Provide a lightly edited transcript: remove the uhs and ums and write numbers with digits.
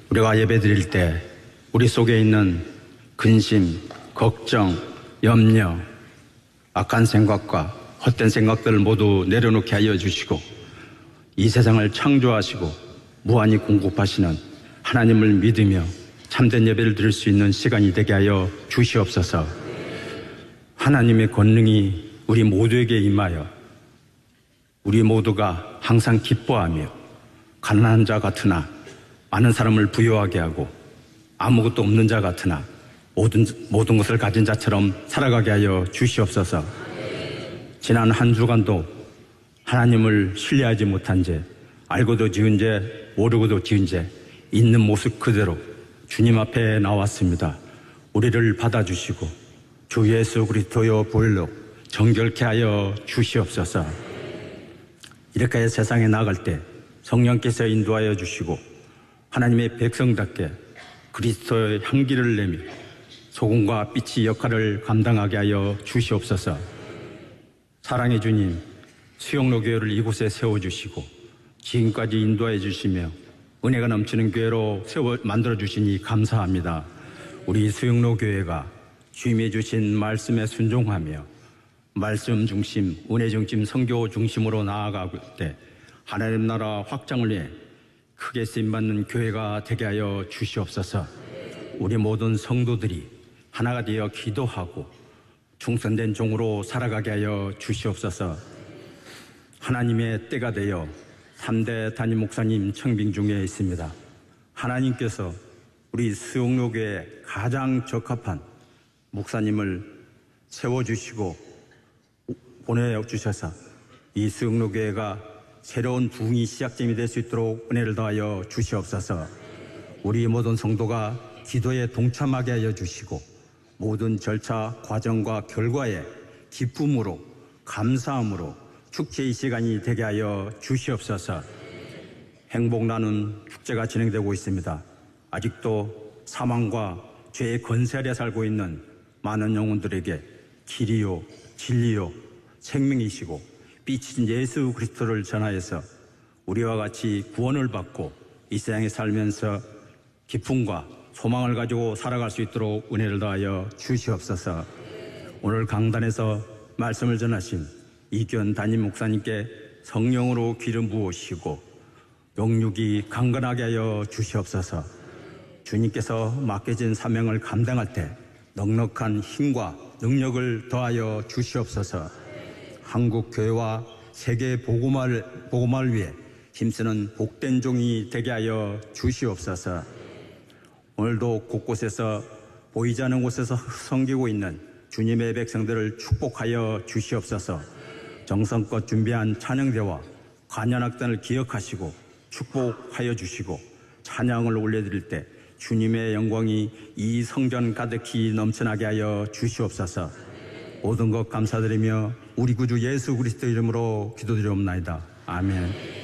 우리가 예배드릴 때 우리 속에 있는 근심, 걱정, 염려, 악한 생각과 헛된 생각들을 모두 내려놓게 하여 주시고 이 세상을 창조하시고 무한히 공급하시는 하나님을 믿으며 참된 예배를 드릴 수 있는 시간이 되게 하여 주시옵소서. 하나님의 권능이 우리 모두에게 임하여 우리 모두가 항상 기뻐하며 가난한 자 같으나 많은 사람을 부유하게 하고 아무것도 없는 자 같으나 모든 것을 가진 자처럼 살아가게 하여 주시옵소서. 지난 한 주간도 하나님을 신뢰하지 못한 죄, 알고도 지은 죄, 모르고도 지은 죄, 있는 모습 그대로 주님 앞에 나왔습니다. 우리를 받아주시고 주 예수 그리스도의 보혈로 정결케 하여 주시옵소서. 이렇게 세상에 나갈 때 성령께서 인도하여 주시고 하나님의 백성답게 그리스도의 향기를 내며 소금과 빛의 역할을 감당하게 하여 주시옵소서. 사랑의 주님, 수영로 교회를 이곳에 세워주시고 지금까지 인도해 주시며 은혜가 넘치는 교회로 만들어 주시니 감사합니다. 우리 수영로 교회가 주님이 주신 말씀에 순종하며 말씀 중심, 은혜 중심, 선교 중심으로 나아가고 때 하나님 나라 확장을 위해 크게 쓰임받는 교회가 되게 하여 주시옵소서. 우리 모든 성도들이 하나가 되어 기도하고 충성된 종으로 살아가게 하여 주시옵소서. 하나님의 때가 되어 3대 담임 목사님 청빙 중에 있습니다. 하나님께서 우리 수영로교에 가장 적합한 목사님을 세워주시고 보내주셔서 이 수영로교회가 새로운 부흥이 시작점이 될 수 있도록 은혜를 더하여 주시옵소서. 우리 모든 성도가 기도에 동참하게 하여 주시고 모든 절차, 과정과 결과에 기쁨으로 감사함으로 축제의 시간이 되게 하여 주시옵소서. 행복 나눔 축제가 진행되고 있습니다. 아직도 사망과 죄의 권세 아래 살고 있는 많은 영혼들에게 길이요, 진리요, 생명이시고 빛이신 예수 그리스도를 전하여서 우리와 같이 구원을 받고 이 세상에 살면서 기쁨과 소망을 가지고 살아갈 수 있도록 은혜를 더하여 주시옵소서. 오늘 강단에서 말씀을 전하신 이규현 담임 목사님께 성령으로 기름 부으시고 영육이 강건하게 하여 주시옵소서. 주님께서 맡겨진 사명을 감당할 때 넉넉한 힘과 능력을 더하여 주시옵소서. 한국 교회와 세계 복음화를 위해 힘쓰는 복된 종이 되게 하여 주시옵소서. 오늘도 곳곳에서 보이지 않는 곳에서 섬기고 있는 주님의 백성들을 축복하여 주시옵소서. 정성껏 준비한 찬양대와 관현악단을 기억하시고 축복하여 주시고 찬양을 올려드릴 때 주님의 영광이 이 성전 가득히 넘쳐나게 하여 주시옵소서. 모든 것 감사드리며 우리 구주 예수 그리스도 이름으로 기도드리옵나이다. 아멘.